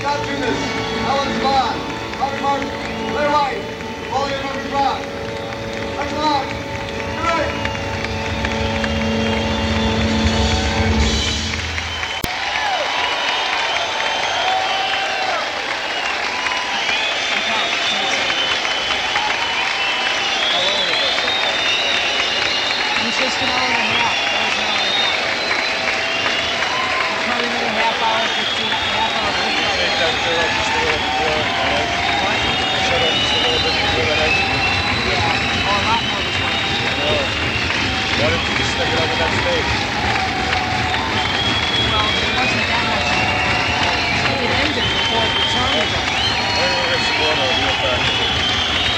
Scott Tunis, Alan Scott, Robert Martin, Blair White, William Armstrong. Thanks a lot. Good night. Just an hour and a half. That was an hour and a half. Probably another half hour, 15, half hour, 15 hours. I think that's just a little before.